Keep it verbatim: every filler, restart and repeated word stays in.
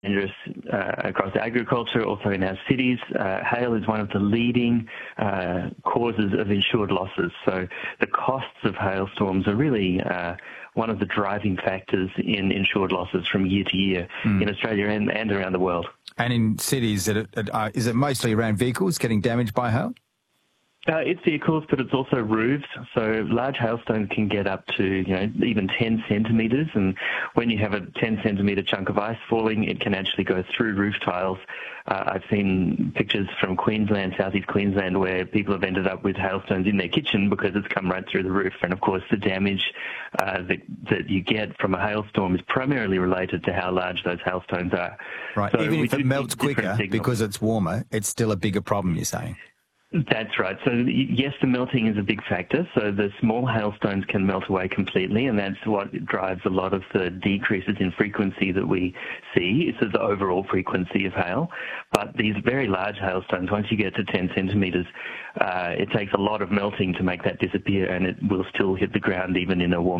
dangerous uh, across agriculture, also in our cities. Uh, hail is one of the leading uh, causes of insured losses. So the costs of hailstorms are really uh, one of the driving factors in insured losses from year to year mm. in Australia and, and around the world. And in cities, is it, uh, is it mostly around vehicles getting damaged by hail? Uh, it's vehicles, but it's also roofs. So large hailstones can get up to, you know, even ten centimetres. And when you have a ten centimetre chunk of ice falling, it can actually go through roof tiles. Uh, I've seen pictures from Queensland, southeast Queensland, where people have ended up with hailstones in their kitchen because it's come right through the roof. And of course, the damage uh, that, that you get from a hailstorm is primarily related to how large those hailstones are. Right. So even if it melts quicker because it's warmer, it's still a bigger problem, you're saying? That's right. So yes, the melting is a big factor. So the small hailstones can melt away completely, and that's what drives a lot of the decreases in frequency that we see. So the overall frequency of hail. But these very large hailstones, once you get to ten centimetres, uh, it takes a lot of melting to make that disappear, and it will still hit the ground even in a warm